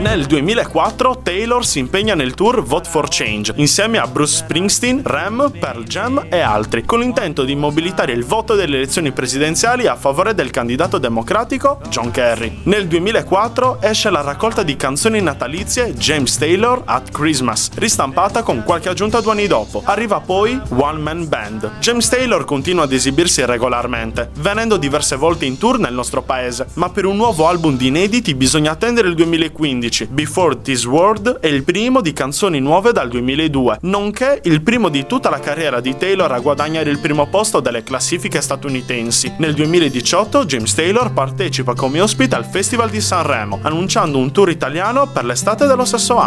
Nel 2004 Taylor si impegna nel tour Vote for Change insieme a Bruce Springsteen, Rem, Pearl Jam e altri, con l'intento di mobilitare il voto delle elezioni presidenziali a favore del candidato democratico John Kerry. Nel 2004 esce la raccolta di canzoni natalizie James Taylor at Christmas, ristampata con qualche aggiunta 2 anni dopo. Arriva poi One Man Band. James Taylor continua ad esibirsi regolarmente, venendo diverse volte in tour nel nostro paese, ma per un nuovo album di inediti bisogna attendere il 2015. Before This World è il primo di canzoni nuove dal 2002, nonché il primo di tutta la carriera di Taylor a guadagnare il primo posto delle classifiche statunitensi. Nel 2018 James Taylor partecipa come ospite al Festival di Sanremo, annunciando un tour italiano per l'estate dello stesso anno.